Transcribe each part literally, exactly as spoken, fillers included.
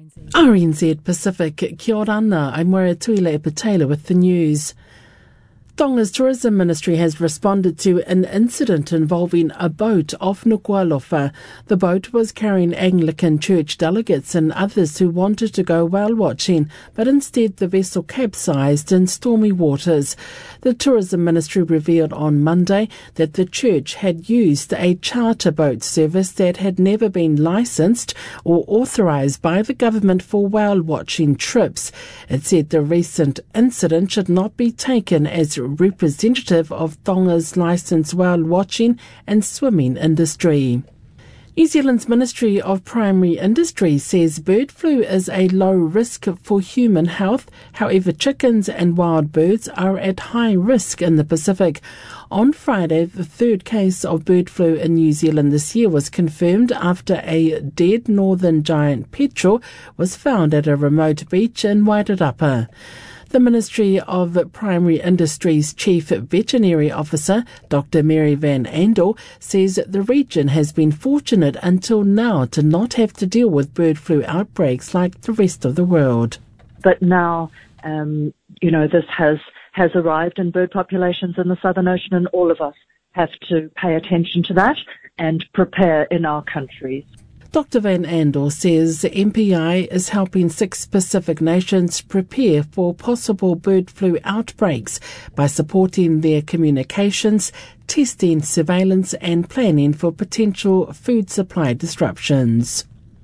R N Z Pacific, kia ora ana, I'm Moira Tuile Patela with the news. Tonga's Tourism Ministry has responded to an incident involving a boat off Nuku'alofa. The boat was carrying Anglican Church delegates and others who wanted to go whale watching, but instead the vessel capsized in stormy waters. The Tourism Ministry revealed on Monday that the church had used a charter boat service that had never been licensed or authorised by the government for whale watching trips. It said the recent incident should not be taken as representative of Tonga's licensed whale watching and swimming industry. New Zealand's Ministry of Primary Industry says bird flu is a low risk for human health. However, chickens and wild birds are at high risk in the Pacific. On Friday, the third case of bird flu in New Zealand this year was confirmed after a dead northern giant petrel was found at a remote beach in Wairarapa. The Ministry of Primary Industries Chief Veterinary Officer, Doctor Mary Van Andel, says the region has been fortunate until now to not have to deal with bird flu outbreaks like the rest of the world. But now, um, you know, this has, has arrived in bird populations in the Southern Ocean, and all of us have to pay attention to that and prepare in our countries. Doctor Van Andel says M P I is helping six Pacific nations prepare for possible bird flu outbreaks by supporting their communications, testing, surveillance and planning for potential food supply disruptions.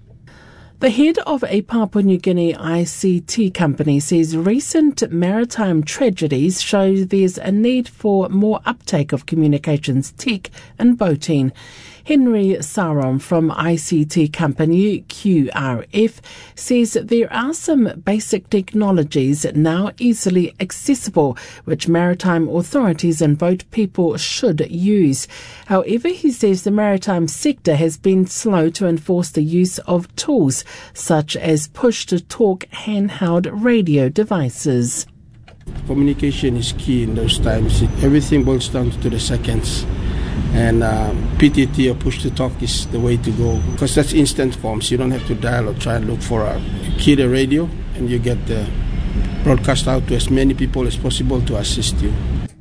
The head of a Papua New Guinea I C T company says recent maritime tragedies show there's a need for more uptake of communications tech and boating. Henry Saron from I C T company Q R F says there are some basic technologies now easily accessible which maritime authorities and boat people should use. However, he says the maritime sector has been slow to enforce the use of tools such as push-to-talk handheld radio devices. Communication is key in those times. Everything boils down to the seconds. And uh, P T T or push-to-talk is the way to go because that's instant forms. You don't have to dial or try and look for a key the radio, and you get the broadcast out to as many people as possible to assist you.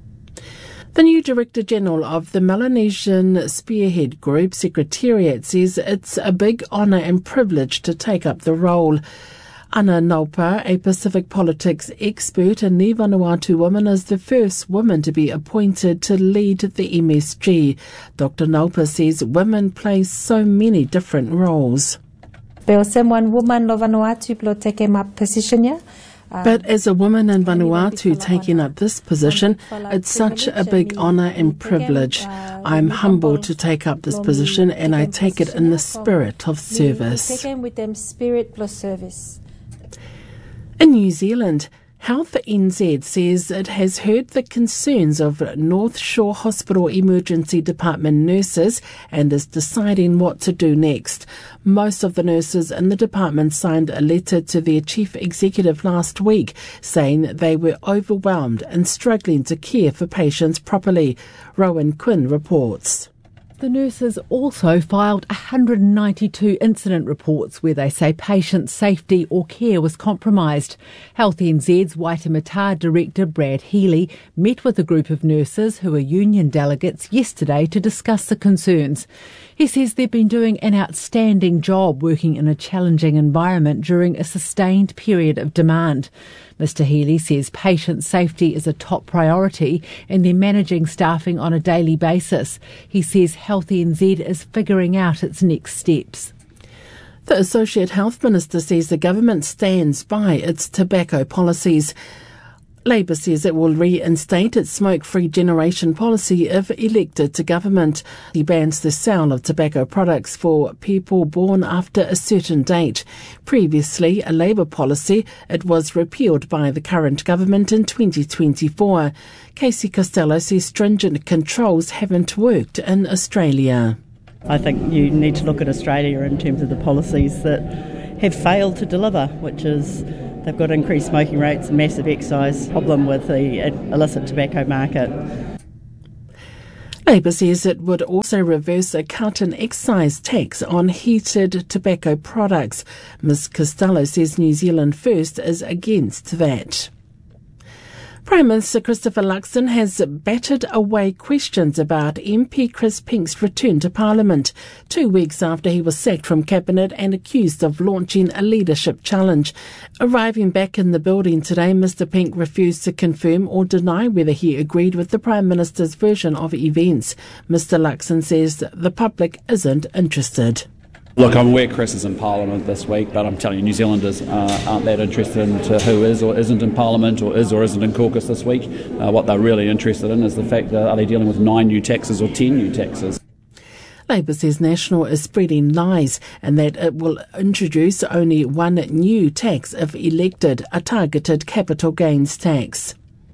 The new Director General of the Melanesian Spearhead Group Secretariat says it's a big honour and privilege to take up the role. Ana Naupa, a Pacific politics expert and Ni Vanuatu woman, is the first woman to be appointed to lead the M S G. Doctor Naupa says women play so many different roles. But as a woman in Vanuatu taking up this position, it's such a big honour and privilege. I'm humbled to take up this position and I take it in the spirit of service. In New Zealand, Health N Z says it has heard the concerns of North Shore Hospital Emergency Department nurses and is deciding what to do next. Most of the nurses in the department signed a letter to their chief executive last week saying they were overwhelmed and struggling to care for patients properly. Rowan Quinn reports. The nurses also filed one hundred ninety-two incident reports where they say patient safety or care was compromised. Health N Z's Waitemata Director Brad Healy met with a group of nurses who are union delegates yesterday to discuss the concerns. He says they've been doing an outstanding job working in a challenging environment during a sustained period of demand. Mister Healy says patient safety is a top priority and they're managing staffing on a daily basis. He says Health N Z is figuring out its next steps. The Associate Health Minister says the government stands by its tobacco policies. Labour says it will reinstate its smoke-free generation policy if elected to government. He bans the sale of tobacco products for people born after a certain date. Previously, a Labour policy, it was repealed by the current government in twenty twenty-four. Casey Costello says stringent controls haven't worked in Australia. I think you need to look at Australia in terms of the policies that have failed to deliver, which is they've got increased smoking rates, a massive excise problem with the illicit tobacco market. Labour says it would also reverse a cut in excise tax on heated tobacco products. Miz Costello says New Zealand First is against that. Prime Minister Christopher Luxon has battered away questions about M P Chris Pink's return to Parliament, two weeks after he was sacked from Cabinet and accused of launching a leadership challenge. Arriving back in the building today, Mr Pink refused to confirm or deny whether he agreed with the Prime Minister's version of events. Mr Luxon says the public isn't interested. Look, I'm aware Chris is in Parliament this week, but I'm telling you, New Zealanders uh, aren't that interested in who is or isn't in Parliament or is or isn't in caucus this week. Uh, what they're really interested in is the fact that are they dealing with nine new taxes or ten new taxes. Labour says National is spreading lies and that it will introduce only one new tax if elected, a targeted capital gains tax.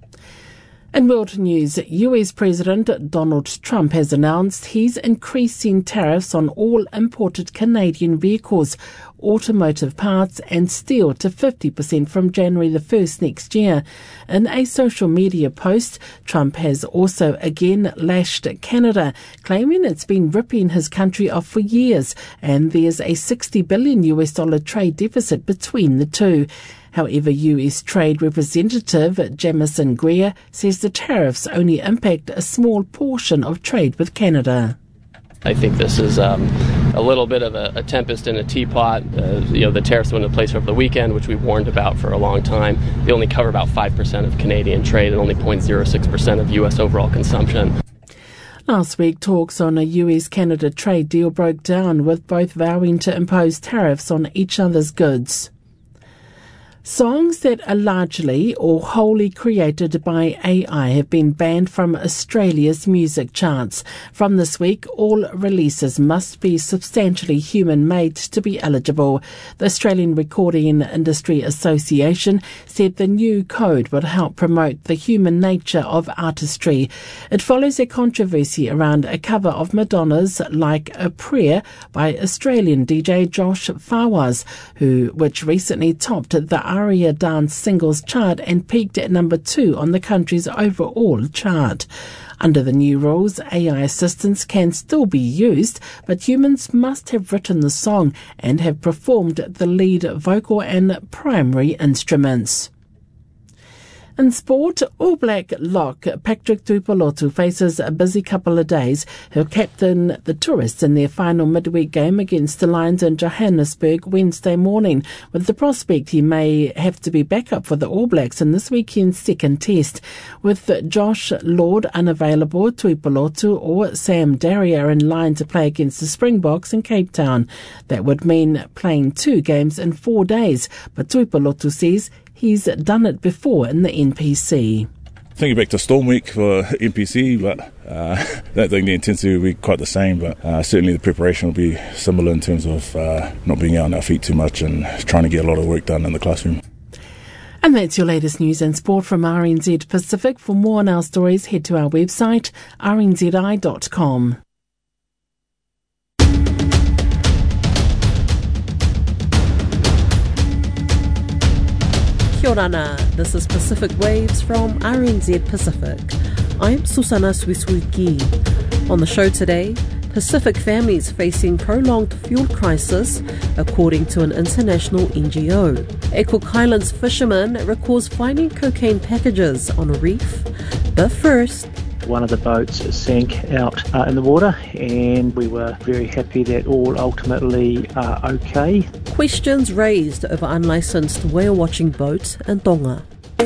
In world news, U S President Donald Trump has announced he's increasing tariffs on all imported Canadian vehicles, automotive parts and steel to fifty percent from January the first next year. In a social media post, Trump has also again lashed Canada, claiming it's been ripping his country off for years and there's a sixty billion U S dollar trade deficit between the two. However, U S Trade Representative Jamieson Greer says the tariffs only impact a small portion of trade with Canada. I think this is um, a little bit of a, a tempest in a teapot. Uh, you know, the tariffs went into place over the weekend, which we warned about for a long time. They only cover about five percent of Canadian trade and only zero point zero six percent of U S overall consumption. Last week, talks on a U S Canada trade deal broke down, with both vowing to impose tariffs on each other's goods. Songs that are largely or wholly created by A I have been banned from Australia's music charts. From this week, all releases must be substantially human-made to be eligible. The Australian Recording Industry Association said the new code would help promote the human nature of artistry. It follows a controversy around a cover of Madonna's Like a Prayer by Australian D J Josh Fawaz, who which recently topped the Aria Dance Singles chart and peaked at number two on the country's overall chart. Under the new rules, A I assistants can still be used, but humans must have written the song and have performed the lead vocal and primary instruments. In sport, All Black lock Patrick Tuipulotu faces a busy couple of days. He'll captain the tourists in their final midweek game against the Lions in Johannesburg Wednesday morning, with the prospect he may have to be back up for the All Blacks in this weekend's second test. With Josh Lord unavailable, Tuipulotu or Sam Darry are in line to play against the Springboks in Cape Town. That would mean playing two games in four days, but Tuipulotu says he's done it before in the N P C. Thinking back to Storm Week for N P C, but uh, I don't think the intensity will be quite the same, but uh, certainly the preparation will be similar in terms of uh, not being out on our feet too much and trying to get a lot of work done in the classroom. And that's your latest news and sport from R N Z Pacific. For more on our stories, head to our website, r n z i dot com. Kia ora, this is Pacific Waves from R N Z Pacific. I'm Susana Suisuiki. On the show today, Pacific families facing prolonged fuel crisis, according to an international N G O. A Cook Islands fisherman recalls finding cocaine packages on a reef. But first, one of the boats sank out uh, in the water, and we were very happy that all ultimately are okay. Questions raised over unlicensed whale watching boat in Tonga.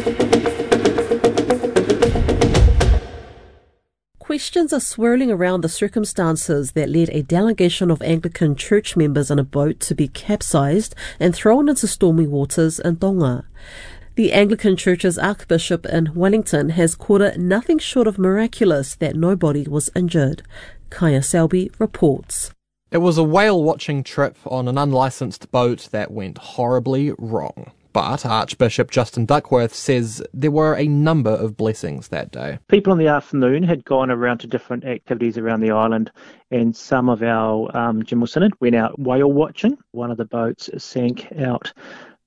Questions are swirling around the circumstances that led a delegation of Anglican church members on a boat to be capsized and thrown into stormy waters in Tonga. The Anglican Church's Archbishop in Wellington has called it nothing short of miraculous that nobody was injured. Kaya Selby reports. It was a whale-watching trip on an unlicensed boat that went horribly wrong. But Archbishop Justin Duckworth says there were a number of blessings that day. People in the afternoon had gone around to different activities around the island, and some of our um, General Synod went out whale watching. One of the boats sank out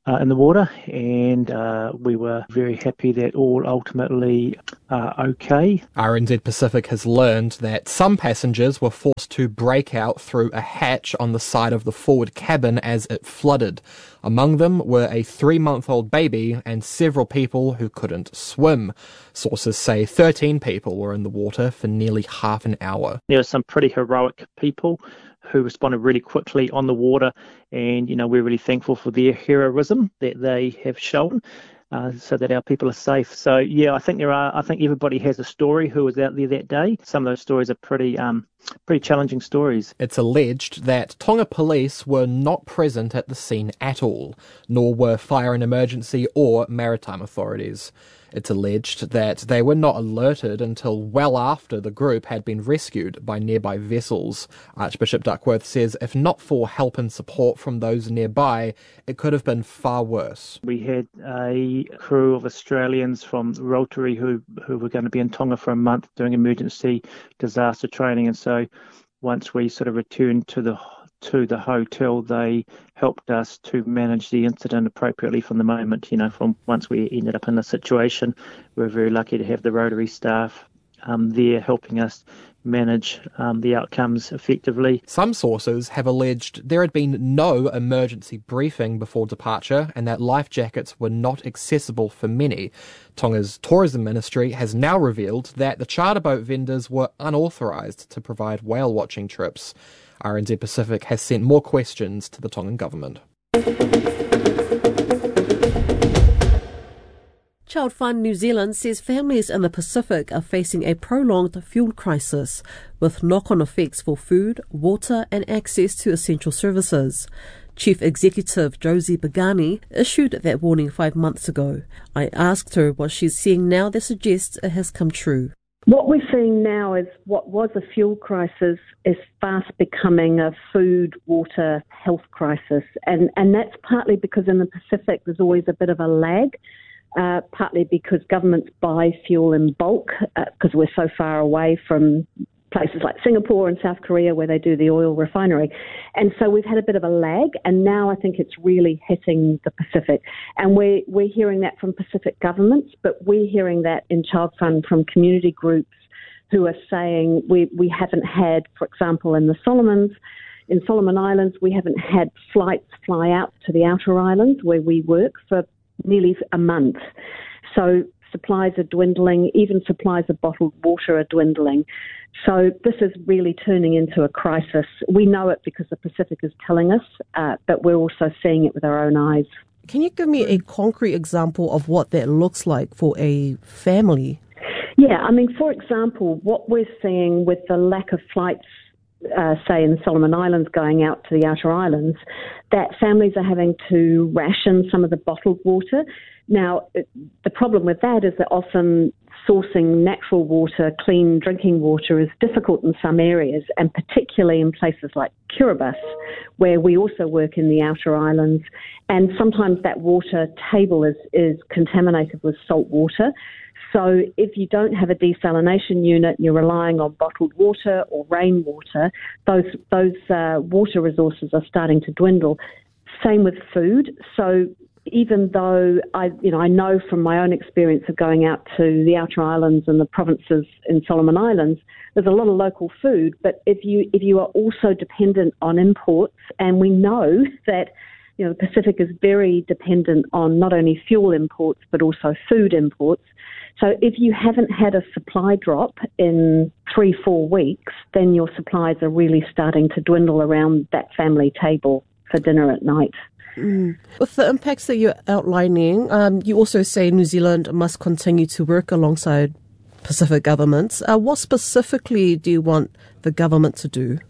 uh, in the water, and uh, we were very happy that all ultimately are okay. R N Z Pacific has learned that some passengers were forced to break out through a hatch on the side of the forward cabin as it flooded. Among them were a three-month-old baby and several people who couldn't swim. Sources say thirteen people were in the water for nearly half an hour. There were some pretty heroic people who responded really quickly on the water, and, you know, we're really thankful for their heroism that they have shown. Uh, so that our people are safe. So, yeah, I think there are. I think everybody has a story who was out there that day. Some of those stories are pretty, um, pretty challenging stories. It's alleged that Tonga police were not present at the scene at all, nor were fire and emergency or maritime authorities. It's alleged that they were not alerted until well after the group had been rescued by nearby vessels. Archbishop Duckworth says if not for help and support from those nearby, it could have been far worse. We had a crew of Australians from Rotary who, who were going to be in Tonga for a month doing emergency disaster training, and so once we sort of returned to the to the hotel, they helped us to manage the incident appropriately from the moment, you know, from once we ended up in the situation. We were very lucky to have the Rotary staff um, there helping us manage um, the outcomes effectively. Some sources have alleged there had been no emergency briefing before departure and that life jackets were not accessible for many. Tonga's tourism ministry has now revealed that the charter boat vendors were unauthorised to provide whale watching trips. R N Z Pacific has sent more questions to the Tongan government. Child Fund New Zealand says families in the Pacific are facing a prolonged fuel crisis with knock-on effects for food, water and access to essential services. Chief Executive Josie Begani issued that warning five months ago. I asked her what she's seeing now that suggests it has come true. What we're seeing now is what was a fuel crisis is fast becoming a food, water, health crisis. And, and that's partly because in the Pacific there's always a bit of a lag, uh, partly because governments buy fuel in bulk because uh, we're so far away from places like Singapore and South Korea where they do the oil refinery. And so we've had a bit of a lag, and now I think it's really hitting the Pacific. And we're, we're hearing that from Pacific governments, but we're hearing that in Child Fund from community groups who are saying we, we haven't had, for example, in the Solomons, in Solomon Islands, we haven't had flights fly out to the outer islands where we work for nearly a month. So supplies are dwindling, even supplies of bottled water are dwindling. So this is really turning into a crisis. We know it because the Pacific is telling us, uh, but we're also seeing it with our own eyes. Can you give me a concrete example of what that looks like for a family? Yeah, I mean, for example, what we're seeing with the lack of flights, uh, say in the Solomon Islands going out to the outer islands, that families are having to ration some of the bottled water. Now, the problem with that is that often sourcing natural water, clean drinking water, is difficult in some areas, and particularly in places like Kiribati, where we also work in the outer islands. And sometimes that water table is, is contaminated with salt water. So if you don't have a desalination unit, you're relying on bottled water or rainwater, those, those uh, water resources are starting to dwindle. Same with food. So even though I, you know, I know from my own experience of going out to the outer islands and the provinces in Solomon Islands, there's a lot of local food. But if you if you are also dependent on imports, and we know that, you know, the Pacific is very dependent on not only fuel imports but also food imports. So if you haven't had a supply drop in three, four weeks, then your supplies are really starting to dwindle around that family table for dinner at night. Mm. With the impacts that you're outlining, um, you also say New Zealand must continue to work alongside Pacific governments. Uh, what specifically do you want the government to do?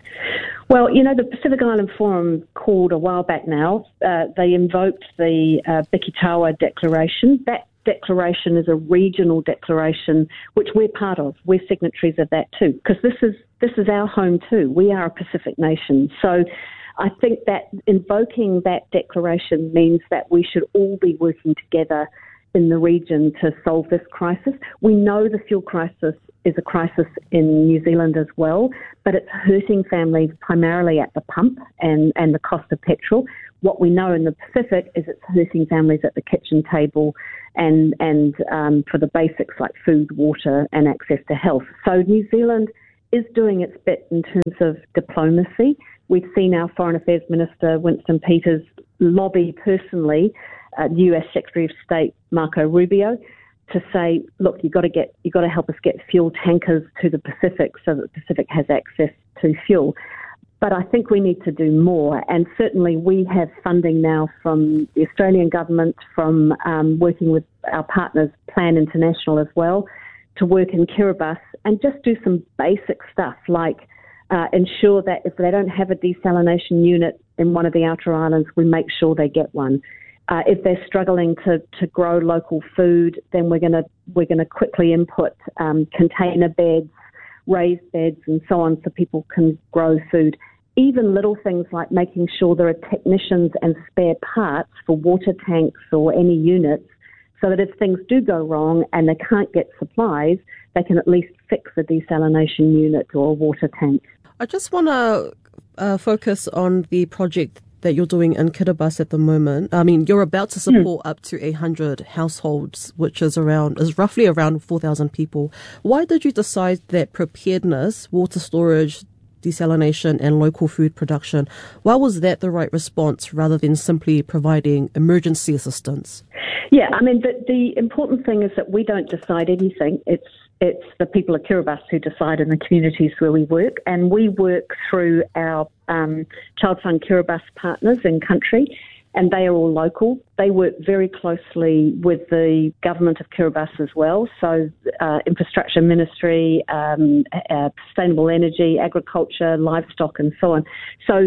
Well, you know, the Pacific Island Forum called a while back now. Uh, they invoked the uh, Bikitawa Declaration. That declaration is a regional declaration, which we're part of. We're signatories of that too, because this is this is our home too. We are a Pacific nation. So I think that invoking that declaration means that we should all be working together in the region to solve this crisis. We know the fuel crisis is a crisis in New Zealand as well, but it's hurting families primarily at the pump and, and the cost of petrol. What we know in the Pacific is it's hurting families at the kitchen table and, and um, for the basics like food, water and access to health. So New Zealand is doing its bit in terms of diplomacy. We've seen our Foreign Affairs Minister, Winston Peters, lobby personally uh, U S Secretary of State Marco Rubio to say, look, you've got to get, you've got to help us get fuel tankers to the Pacific so that the Pacific has access to fuel. But I think we need to do more, and certainly we have funding now from the Australian government, from um, working with our partners, Plan International as well, to work in Kiribati and just do some basic stuff like uh, ensure that if they don't have a desalination unit in one of the outer islands, we make sure they get one. Uh, if they're struggling to, to grow local food, then we're going to we're going to quickly input um, container beds, raised beds, and so on, so people can grow food. Even little things like making sure there are technicians and spare parts for water tanks or any units, so that if things do go wrong and they can't get supplies, they can at least fix a desalination unit or a water tank. I just want to uh, focus on the project that you're doing in Kiribati at the moment. I mean, you're about to support mm. up to eight hundred households, which is around is roughly around four thousand people. Why did you decide that preparedness, water storage, desalination and local food production, why was that the right response rather than simply providing emergency assistance? Yeah, I mean, the, the important thing is that we don't decide anything. It's it's the people of Kiribati who decide in the communities where we work, and we work through our um, Child Fund Kiribati partners in country, and they are all local. They work very closely with the government of Kiribati as well, so uh, infrastructure ministry, um, uh, sustainable energy, agriculture, livestock and so on. So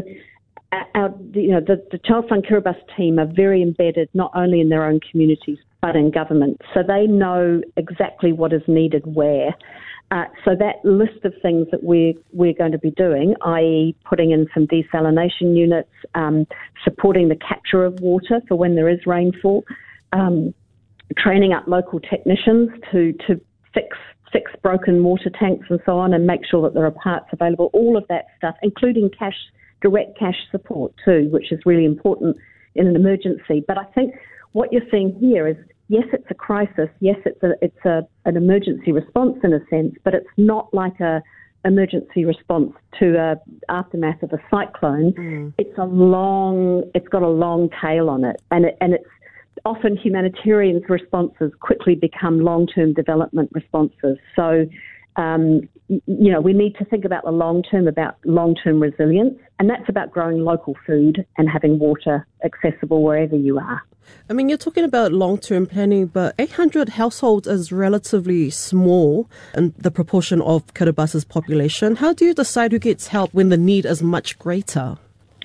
our, you know, the, the Child Fund Kiribati team are very embedded not only in their own communities but in government, so they know exactly what is needed where. Uh, so that list of things that we're, we're going to be doing, that is putting in some desalination units, um, supporting the capture of water for when there is rainfall, um, training up local technicians to, to fix fix broken water tanks and so on and make sure that there are parts available, all of that stuff, including cash, direct cash support too, which is really important in an emergency. But I think what you're seeing here is, yes, it's a crisis. Yes, it's a it's a an emergency response in a sense, but it's not like a emergency response to a aftermath of a cyclone. Mm. It's a long. It's got a long tail on it, and it, and it's often humanitarian responses quickly become long-term development responses. So, um, you know, we need to think about the long-term, about long-term resilience, and that's about growing local food and having water accessible wherever you are. I mean, you're talking about long-term planning, but eight hundred households is relatively small in the proportion of Kiribati's population. How do you decide who gets help when the need is much greater?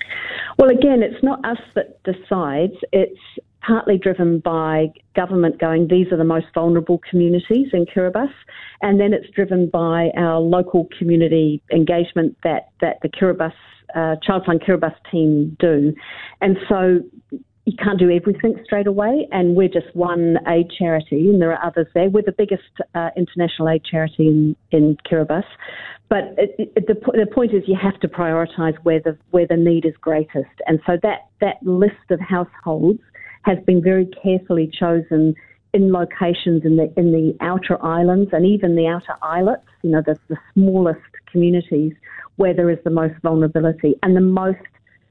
Well, again, it's not us that decides. It's partly driven by government going, these are the most vulnerable communities in Kiribati, and then it's driven by our local community engagement that, that the Kiribati, uh, Child Fund Kiribati team do. And so you can't do everything straight away, and we're just one aid charity, and there are others there. We're the biggest uh, international aid charity in, in Kiribati. But it, it, the, the point is you have to prioritise where the where the need is greatest. And so that, that list of households has been very carefully chosen in locations in the in the outer islands and even the outer islets, you know, the, the smallest communities where there is the most vulnerability and the most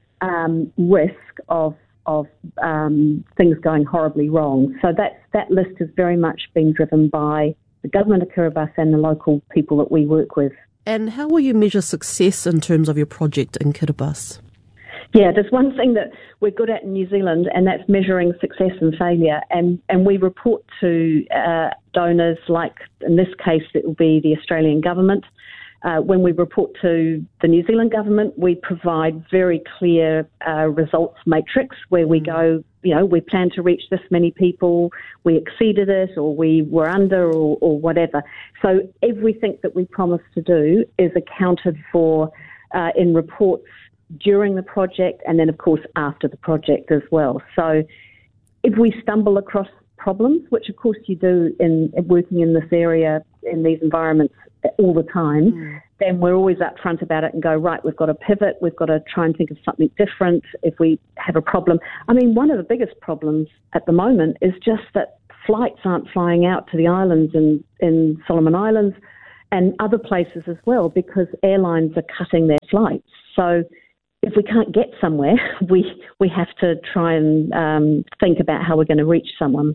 um, risk of of um, things going horribly wrong. So that that list has very much been driven by the government of Kiribati and the local people that we work with. And how will you measure success in terms of your project in Kiribati? Yeah, there's one thing that we're good at in New Zealand, and that's measuring success and failure. And, and we report to uh, donors, like in this case it will be the Australian government. Uh, when we report to the New Zealand government, we provide very clear uh, results matrix where we go, you know, we plan to reach this many people, we exceeded it, or we were under, or, or whatever. So everything that we promise to do is accounted for uh, in reports during the project and then, of course, after the project as well. So if we stumble across problems, which of course you do in working in this area in these environments all the time, mm. then we're always upfront about it and go, right, we've got to pivot, we've got to try and think of something different if we have a problem. I mean, one of the biggest problems at the moment is just that flights aren't flying out to the islands and in Solomon Islands and other places as well because airlines are cutting their flights. So if we can't get somewhere, we, we have to try and um, think about how we're going to reach someone.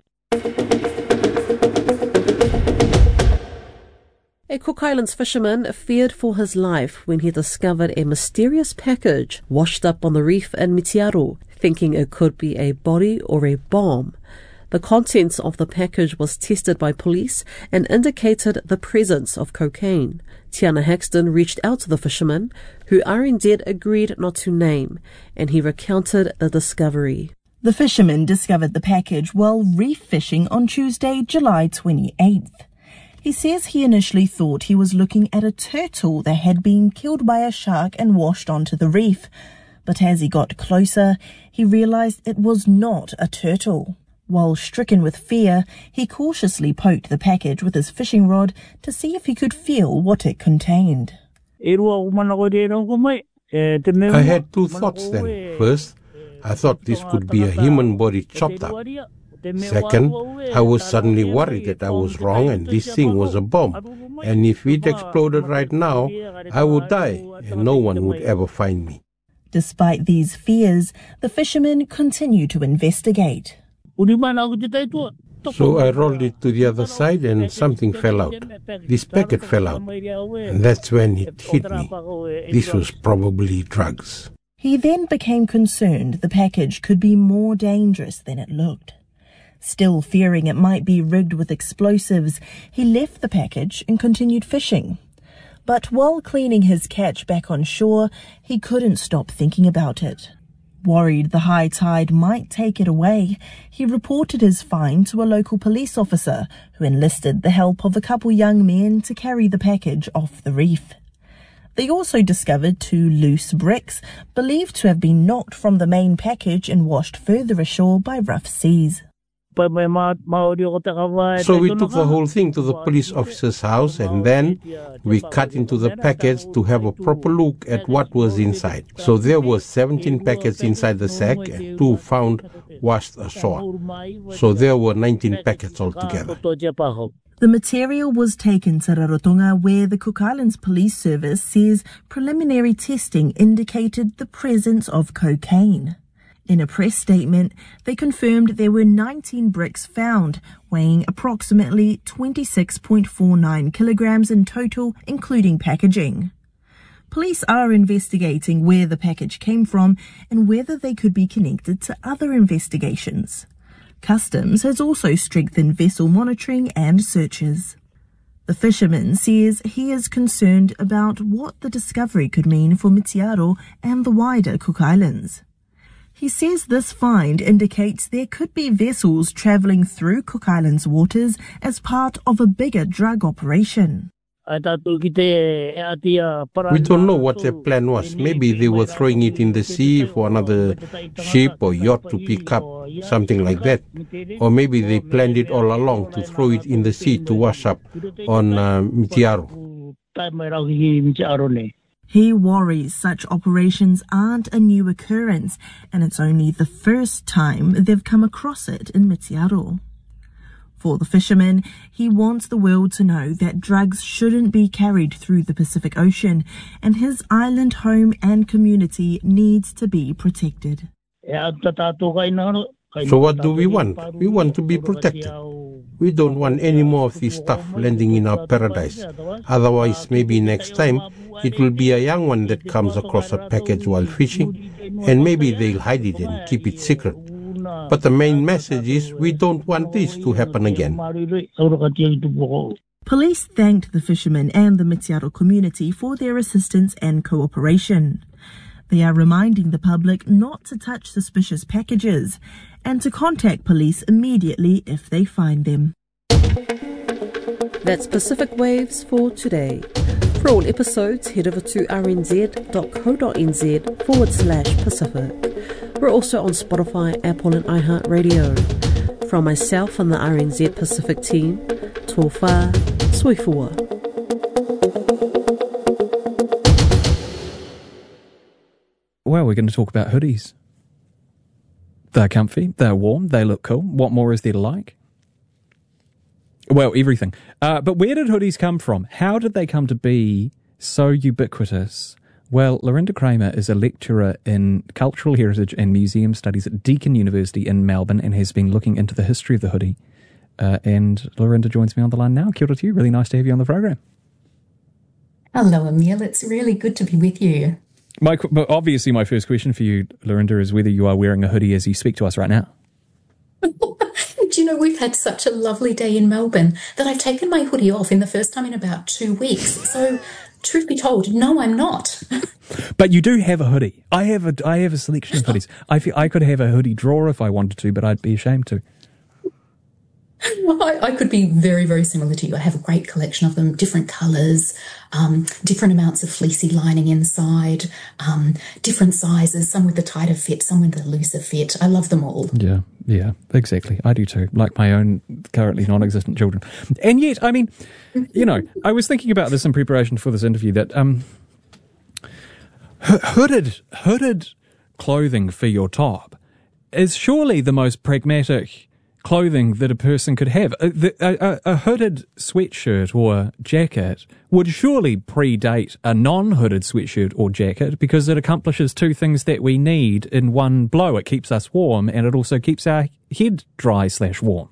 A Cook Islands fisherman feared for his life when he discovered a mysterious package washed up on the reef in Mitiaro, thinking it could be a body or a bomb. The contents of the package was tested by police and indicated the presence of cocaine. Tiana Haxton reached out to the fisherman, who R N Z agreed not to name, and he recounted the discovery. The fisherman discovered the package while reef fishing on Tuesday, July twenty-eighth. He says he initially thought he was looking at a turtle that had been killed by a shark and washed onto the reef. But as he got closer, he realized it was not a turtle. While stricken with fear, he cautiously poked the package with his fishing rod to see if he could feel what it contained. I had two thoughts then. First, I thought this could be a human body chopped up. Second, I was suddenly worried that I was wrong and this thing was a bomb. And if it exploded right now, I would die and no one would ever find me. Despite these fears, the fishermen continue to investigate. So I rolled it to the other side and something fell out. This packet fell out. And that's when it hit me. This was probably drugs. He then became concerned the package could be more dangerous than it looked. Still fearing it might be rigged with explosives, he left the package and continued fishing. But while cleaning his catch back on shore, he couldn't stop thinking about it. Worried the high tide might take it away, he reported his find to a local police officer who enlisted the help of a couple young men to carry the package off the reef. They also discovered two loose bricks, believed to have been knocked from the main package and washed further ashore by rough seas. So we took the whole thing to the police officer's house and then we cut into the packets to have a proper look at what was inside. So there were seventeen packets inside the sack and two found washed ashore. So there were nineteen packets altogether. The material was taken to Rarotonga, where the Cook Islands Police Service says preliminary testing indicated the presence of cocaine. In a press statement, they confirmed there were nineteen bricks found, weighing approximately twenty-six point four nine kilograms in total, including packaging. Police are investigating where the package came from and whether they could be connected to other investigations. Customs has also strengthened vessel monitoring and searches. The fisherman says he is concerned about what the discovery could mean for Mitiaro and the wider Cook Islands. He says this find indicates there could be vessels travelling through Cook Islands waters as part of a bigger drug operation. We don't know what their plan was. Maybe they were throwing it in the sea for another ship or yacht to pick up, something like that. Or maybe they planned it all along to throw it in the sea to wash up on uh, Mitiaro. He worries such operations aren't a new occurrence, and it's only the first time they've come across it in Mitiaro. For the fisherman, he wants the world to know that drugs shouldn't be carried through the Pacific Ocean, and his island home and community needs to be protected. So what do we want? We want to be protected. We don't want any more of this stuff landing in our paradise. Otherwise, maybe next time, it will be a young one that comes across a package while fishing, and maybe they'll hide it and keep it secret. But the main message is we don't want this to happen again. Police thanked the fishermen and the Mitiaro community for their assistance and cooperation. They are reminding the public not to touch suspicious packages and to contact police immediately if they find them. That's Pacific Waves for today. For all episodes, head over to rnz.co.nz forward slash Pacific. We're also on Spotify, Apple and iHeartRadio. From myself and the R N Z Pacific team, tō whā, Soifua. Well, we're going to talk about hoodies. They're comfy, they're warm, they look cool. What more is there to like? Well, everything. Uh, but where did hoodies come from? How did they come to be so ubiquitous? Well, Lorinda Kramer is a lecturer in cultural heritage and museum studies at Deakin University in Melbourne and has been looking into the history of the hoodie. Uh, and Lorinda joins me on the line now. Kia ora to you. Really nice to have you on the program. Hello, Emil. It's really good to be with you. My, obviously, my first question for you, Lorinda, is whether you are wearing a hoodie as you speak to us right now. Do you know, we've had such a lovely day in Melbourne that I've taken my hoodie off in the first time in about two weeks. So, truth be told, no, I'm not. But you do have a hoodie. I have a, I have a selection of hoodies. I feel I could have a hoodie drawer if I wanted to, but I'd be ashamed to. I, I could be very, very similar to you. I have a great collection of them, different colours, um, different amounts of fleecy lining inside, um, different sizes, some with the tighter fit, some with the looser fit. I love them all. Yeah, yeah, exactly. I do too, like my own currently non-existent children. And yet, I mean, you know, I was thinking about this in preparation for this interview that um, hooded, hooded clothing for your top is surely the most pragmatic clothing that a person could have. A, a, a hooded sweatshirt or jacket would surely predate a non-hooded sweatshirt or jacket because it accomplishes two things that we need in one blow. It keeps us warm and it also keeps our head dry slash warm.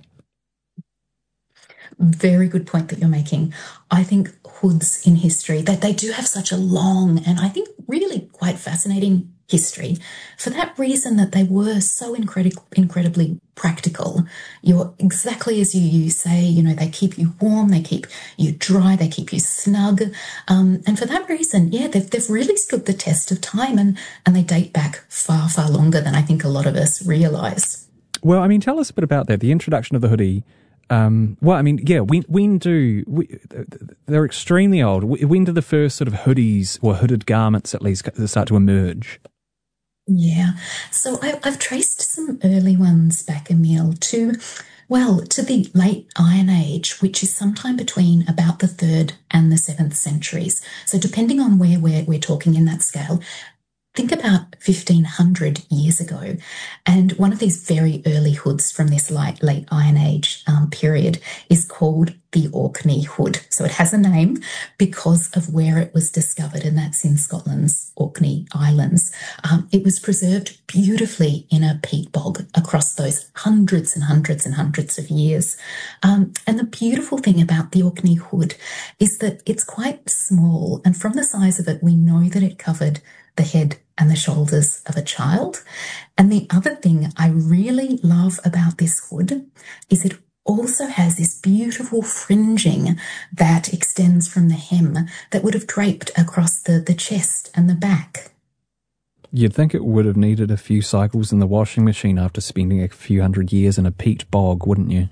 Very good point that you're making. I think hoods in history, that they do have such a long and I think really quite fascinating history for that reason that they were so incredi- incredibly practical. You're exactly as you, you say, you know, they keep you warm, they keep you dry, they keep you snug. Um, and for that reason, yeah, they've, they've really stood the test of time and, and they date back far, far longer than I think a lot of us realise. Well, I mean, tell us a bit about that, the introduction of the hoodie. Um, well, I mean, yeah, when, when do, we, they're extremely old. When do the first sort of hoodies or hooded garments at least start to emerge? Yeah, so I, I've traced some early ones back, Emil, to, well, to the late Iron Age, which is sometime between about the third and the seventh centuries. So depending on where we're, we're talking in that scale, think about fifteen hundred years ago. And one of these very early hoods from this late, late Iron Age um, period is called the Orkney hood. So it has a name because of where it was discovered, and that's in Scotland's Orkney Islands. Um, it was preserved beautifully in a peat bog across those hundreds and hundreds and hundreds of years. Um, and the beautiful thing about the Orkney hood is that it's quite small, and from the size of it, we know that it covered the head and the shoulders of a child. And the other thing I really love about this hood is it also has this beautiful fringing that extends from the hem that would have draped across the, the chest and the back. You'd think it would have needed a few cycles in the washing machine after spending a few hundred years in a peat bog, wouldn't you?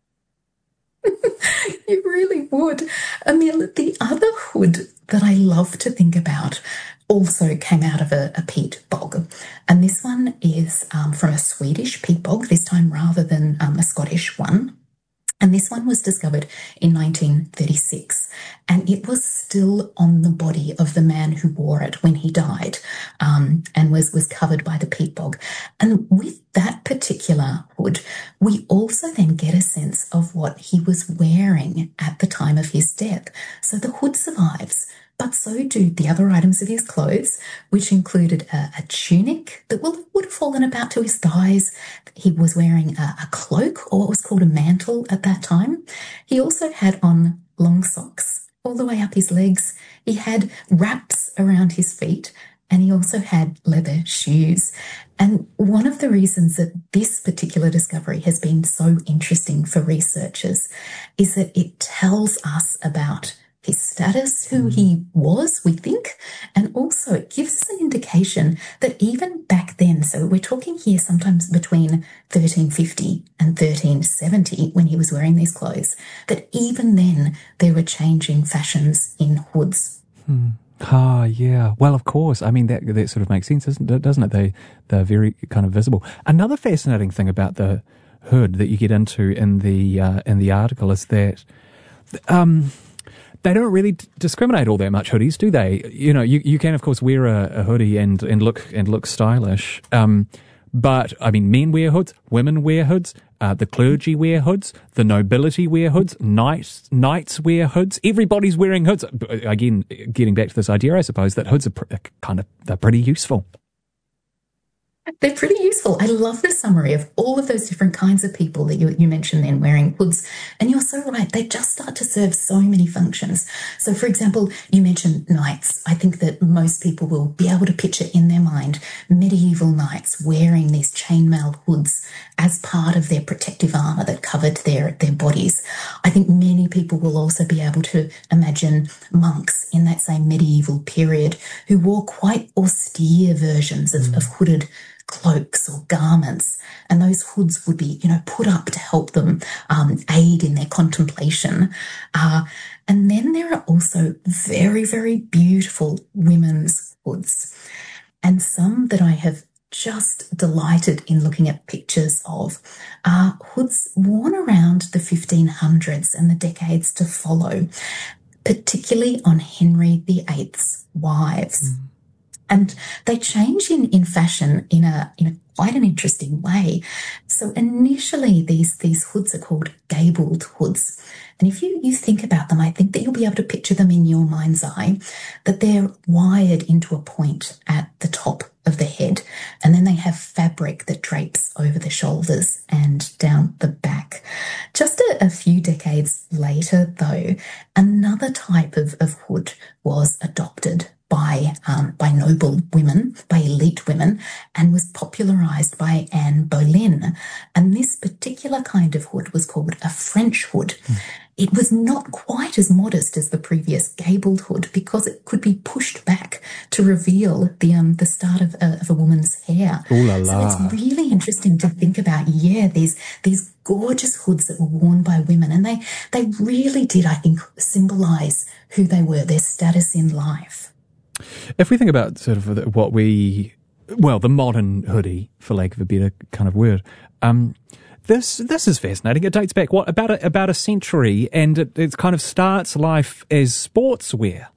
You really would. I mean, the other hood that I love to think about also came out of a, a peat bog. And this one is um, from a Swedish peat bog, this time rather than um, a Scottish one. And this one was discovered in nineteen thirty-six, and it was still on the body of the man who wore it when he died, um, and was, was covered by the peat bog. And with that particular hood, we also then get a sense of what he was wearing at the time of his death. So the hood survives, but so do the other items of his clothes, which included a, a tunic that will, would have fallen about to his thighs. He was wearing a, a cloak, or what was called a mantle at that time. He also had on long socks all the way up his legs. He had wraps around his feet, and he also had leather shoes. And one of the reasons that this particular discovery has been so interesting for researchers is that it tells us about his status, who he was, we think, and also it gives us an indication that even back then, so we're talking here sometimes between thirteen fifty and thirteen seventy when he was wearing these clothes, that even then there were changing fashions in hoods. Hmm. Ah, yeah. Well, of course. I mean, that that sort of makes sense, doesn't it? Doesn't it? They, they're very kind of visible. Another fascinating thing about the hood that you get into in the uh, in the article is that um, they don't really d- discriminate all that much, hoodies, do they? You know, you, you can, of course, wear a, a hoodie and, and look and look stylish. Um, but, I mean, men wear hoods, women wear hoods, uh, the clergy wear hoods, the nobility wear hoods, knights, knights wear hoods. Everybody's wearing hoods. Again, getting back to this idea, I suppose, that hoods are pr- kind of, they're pretty useful. They're pretty useful. I love the summary of all of those different kinds of people that you, you mentioned then wearing hoods. And you're so right. They just start to serve so many functions. So, for example, you mentioned knights. I think that most people will be able to picture in their mind medieval knights wearing these chainmail hoods as part of their protective armour that covered their, their bodies. I think many people will also be able to imagine monks in that same medieval period who wore quite austere versions of, mm. of hooded cloaks or garments, and those hoods would be, you know, put up to help them um, aid in their contemplation. Uh, and then there are also very, very beautiful women's hoods, and some that I have just delighted in looking at pictures of are hoods worn around the fifteen hundreds and the decades to follow, particularly on Henry the Eighth's wives. Mm. And they change in, in fashion in a in a quite an interesting way. So initially these these hoods are called gabled hoods. And if you, you think about them, I think that you'll be able to picture them in your mind's eye, that they're wired into a point at the top of the head. And then they have fabric that drapes over the shoulders and down the back. Just a, a few decades later, though, another type of, of hood was adopted by um, by noble women, by elite women, and was popularised by Anne Boleyn. And this particular kind of hood was called a French hood. Mm. It was not quite as modest as the previous gabled hood because it could be pushed back to reveal the um the start of a, of a woman's hair. Ooh la la. So it's really interesting to think about, yeah, these these gorgeous hoods that were worn by women, and they they really did, I think, symbolise who they were, their status in life. If we think about sort of what we, well, the modern hoodie, for lack of a better kind of word, um, this this is fascinating. It dates back, what, about a, about a century, and it, it kind of starts life as sportswear.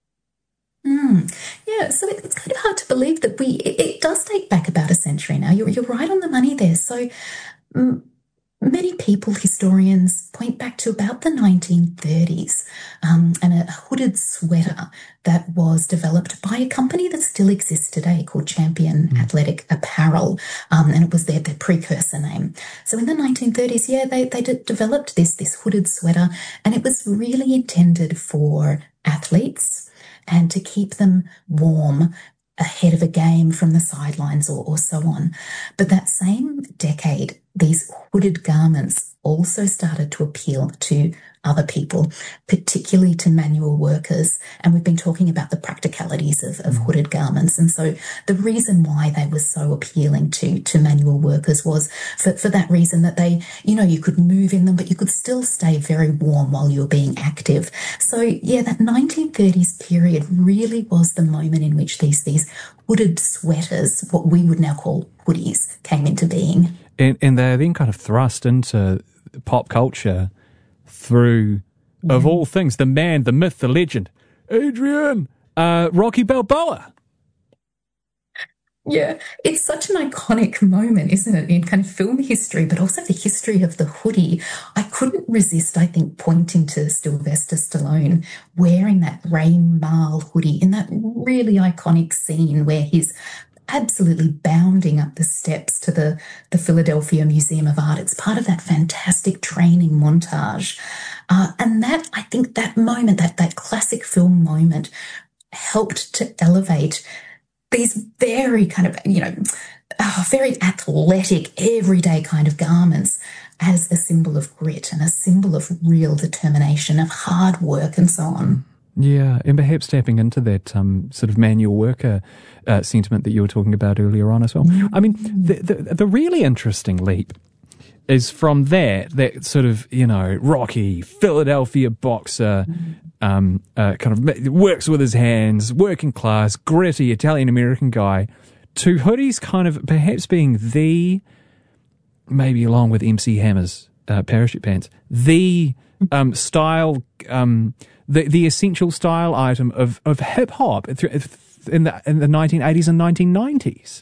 Mm. Yeah, so it, it's kind of hard to believe that we, it, it does date back about a century now. You're, you're right on the money there. So um, many people, historians, point back to about the nineteen thirties um, and a hooded sweater that was developed by a company that still exists today called Champion mm. Athletic Apparel, um, and it was their, their precursor name. So in the nineteen thirties, yeah, they, they d- developed this, this hooded sweater, and it was really intended for athletes and to keep them warm ahead of a game from the sidelines or, or so on. But that same decade, these hooded garments also started to appeal to other people, particularly to manual workers. And we've been talking about the practicalities of, of hooded garments. And so the reason why they were so appealing to, to manual workers was for, for that reason that they, you know, you could move in them, but you could still stay very warm while you were being active. So yeah, that nineteen thirties period really was the moment in which these, these hooded sweaters, what we would now call hoodies, came into being. And, and they're then kind of thrust into pop culture through, yeah. of all things, the man, the myth, the legend, Adrian, uh, Rocky Balboa. Yeah, it's such an iconic moment, isn't it, in kind of film history, but also the history of the hoodie. I couldn't resist, I think, pointing to Sylvester Stallone wearing that Rain Mal hoodie in that really iconic scene where he's absolutely bounding up the steps to the, the Philadelphia Museum of Art. It's part of that fantastic training montage. Uh, and that, I think that moment, that, that classic film moment helped to elevate these very kind of, you know, uh, very athletic, everyday kind of garments as a symbol of grit and a symbol of real determination, of hard work and so on. Yeah, and perhaps tapping into that um, sort of manual worker uh, sentiment that you were talking about earlier on as well. Mm-hmm. I mean, the, the the really interesting leap is from that, that sort of, you know, Rocky, Philadelphia boxer, mm-hmm. um, uh, kind of works with his hands, working class, gritty Italian-American guy, to hoodies kind of perhaps being the, maybe along with M C Hammer's uh, parachute pants, the um, style, um, the the essential style item of, of hip hop in the in the nineteen eighties and nineteen nineties.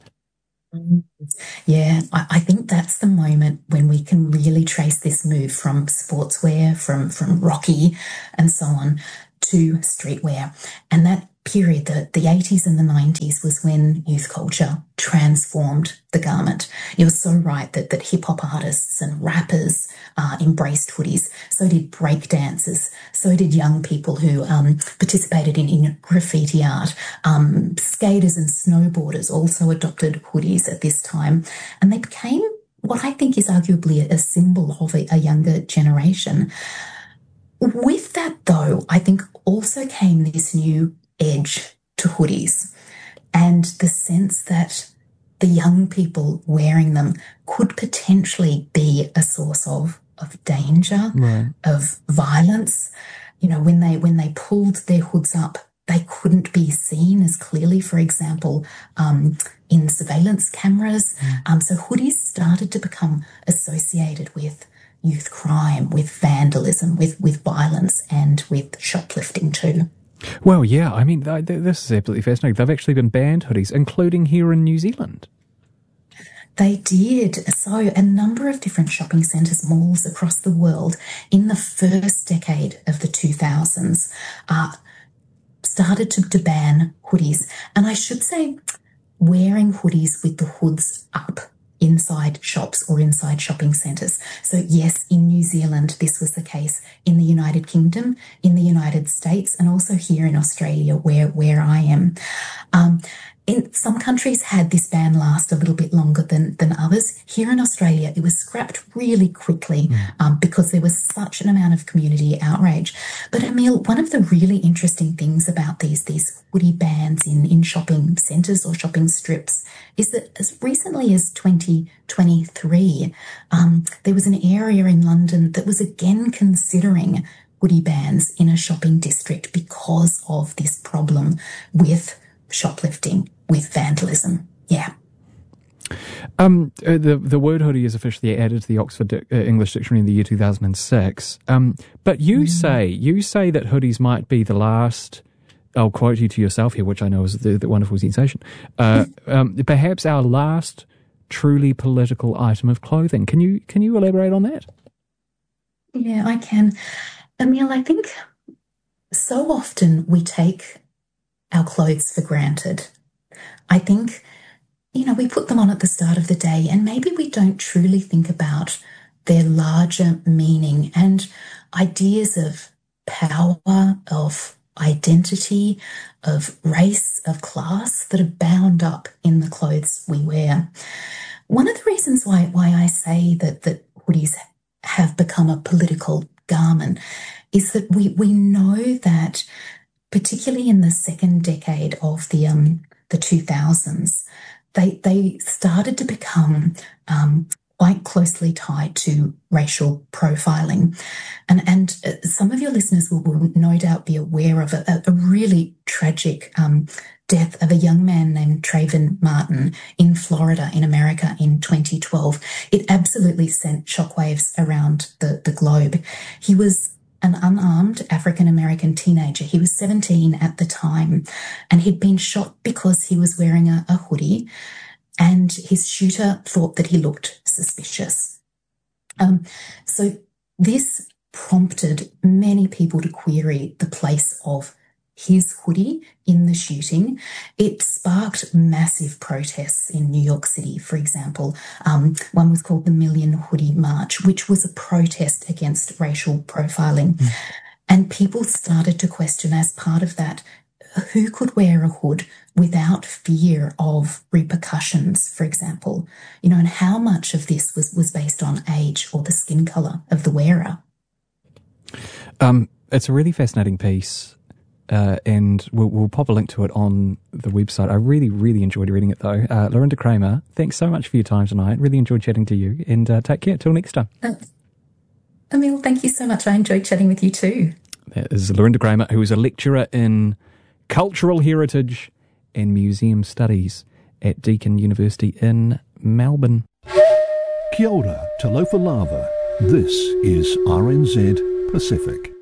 Yeah, I, I think that's the moment when we can really trace this move from sportswear, from from Rocky and so on, to streetwear. And that period, the, the eighties and the nineties, was when youth culture transformed the garment. You're so right that, that hip-hop artists and rappers uh, embraced hoodies. So did breakdancers. So did young people who um, participated in, in graffiti art. Um, skaters and snowboarders also adopted hoodies at this time. And they became what I think is arguably a, a symbol of a, a younger generation. With that, though, I think also came this new edge to hoodies and the sense that the young people wearing them could potentially be a source of of danger, right, of violence. You know, when they when they pulled their hoods up, they couldn't be seen as clearly, for example, um, in surveillance cameras. Mm. Um, so hoodies started to become associated with youth crime, with vandalism, with, with violence, and with shoplifting too. Well, yeah, I mean, th- th- this is absolutely fascinating. They've actually been banned hoodies, including here in New Zealand. They did. So a number of different shopping centres, malls across the world in the first decade of the two thousands uh, started to, to ban hoodies. And I should say wearing hoodies with the hoods up inside shops or inside shopping centres. So yes, in New Zealand, this was the case. In the United Kingdom, in the United States, and also here in Australia, where, where I am. Um, in some countries had this ban last a little bit longer than, than others. Here in Australia, it was scrapped really quickly mm. um, because there was such an amount of community outrage. But Emile, one of the really interesting things about these, these hoodie bans in, in shopping centres or shopping strips is that as recently as twenty twenty-three, um, there was an area in London that was again considering hoodie bans in a shopping district because of this problem with shoplifting, with vandalism. Yeah. Um, uh, the the word hoodie is officially added to the Oxford Di- uh, English Dictionary in the year two thousand six. Um, but you mm. say you say that hoodies might be the last. I'll quote you to yourself here, which I know is the, the wonderful sensation. Uh, um, perhaps our last truly political item of clothing. Can you can you elaborate on that? Yeah, I can. Emile, I think so often we take our clothes for granted. I think, you know, we put them on at the start of the day and maybe we don't truly think about their larger meaning and ideas of power, of identity, of race, of class that are bound up in the clothes we wear. One of the reasons why, why I say that, that hoodies have become a political garment is that we, we know that particularly in the second decade of the um, the two thousands, they they started to become um, quite closely tied to racial profiling, and and uh, some of your listeners will, will no doubt be aware of a, a really tragic um, death of a young man named Trayvon Martin in Florida, in America, in twenty twelve. It absolutely sent shockwaves around the the globe. He was an unarmed African-American teenager. He was seventeen at the time, and he'd been shot because he was wearing a, a hoodie, and his shooter thought that he looked suspicious. Um, so this prompted many people to query the place of his hoodie in the shooting. It sparked massive protests in New York City, for example. Um, one was called the Million Hoodie March, which was a protest against racial profiling. Mm. And people started to question, as part of that, who could wear a hood without fear of repercussions, for example, you know, and how much of this was, was based on age or the skin colour of the wearer. Um, it's a really fascinating piece. Uh, and we'll, we'll pop a link to it on the website. I really, really enjoyed reading it, though. Uh, Lorinda Kramer, thanks so much for your time tonight. Really enjoyed chatting to you, and uh, take care. Till next time. Uh, Emile, thank you so much. I enjoyed chatting with you too. That is Lorinda Kramer, who is a lecturer in cultural heritage and museum studies at Deakin University in Melbourne. Kia ora, Talofa Lava. This is R N Z Pacific.